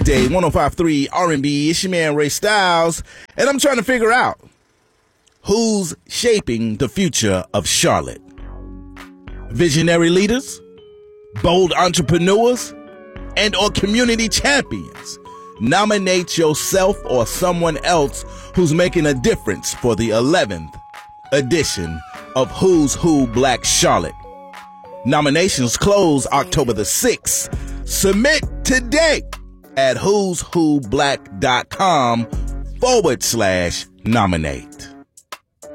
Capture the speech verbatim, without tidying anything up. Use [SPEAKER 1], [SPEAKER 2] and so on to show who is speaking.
[SPEAKER 1] Day one oh five point three R and B. It's your man Ray Styles, and I'm trying to figure out who's shaping the future of Charlotte. Visionary leaders, bold entrepreneurs, and or community champions. Nominate yourself or someone else who's making a difference for the eleventh edition of Who's Who Black Charlotte. Nominations close October the sixth. Submit today at who's who black dot com forward slash nominate.